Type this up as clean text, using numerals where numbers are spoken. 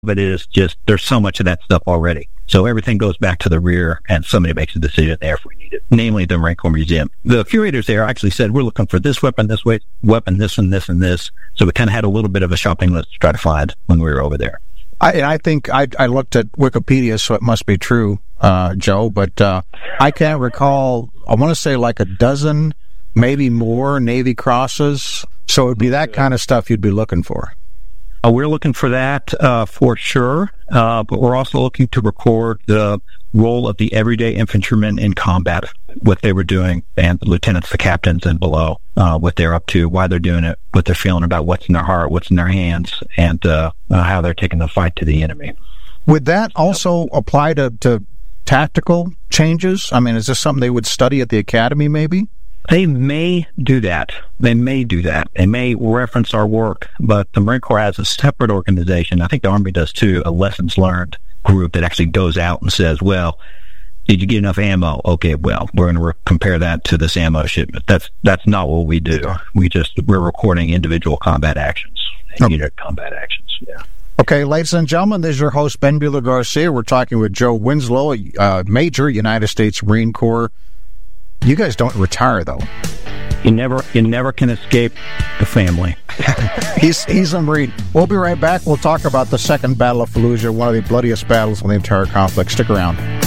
it is just there's so much of that stuff already. So everything goes back to the rear, and somebody makes a decision there if we need it, namely the Marine Corps Museum. The curators there actually said, we're looking for this weapon, this weapon, this and this and this. So we kind of had a little bit of a shopping list to try to find when we were over there. I think I looked at Wikipedia, so it must be true, Joe, but I can't recall, I want to say like a dozen, maybe more Navy crosses. So it would be that kind of stuff you'd be looking for. We're looking for that for sure, but we're also looking to record the role of the everyday infantrymen in combat, what they were doing, and the lieutenants, the captains, and below, what they're up to, why they're doing it, what they're feeling about what's in their heart, what's in their hands, and how they're taking the fight to the enemy. Would that also apply to tactical changes? I mean, is this something they would study at the academy, maybe? They may do that. They may reference our work, but the Marine Corps has a separate organization. I think the Army does too, a lessons learned group that actually goes out and says, well, did you get enough ammo? Okay, well, we're going to compare that to this ammo shipment. That's not what we do. We're recording individual combat actions, unit combat actions. Yeah. Okay, ladies and gentlemen, this is your host, Ben Buehler-Garcia. We're talking with Joe Winslow, Major, United States Marine Corps. You guys don't retire, though. You never can escape the family. He's a Marine. We'll be right back. We'll talk about the Second Battle of Fallujah, one of the bloodiest battles in the entire conflict. Stick around.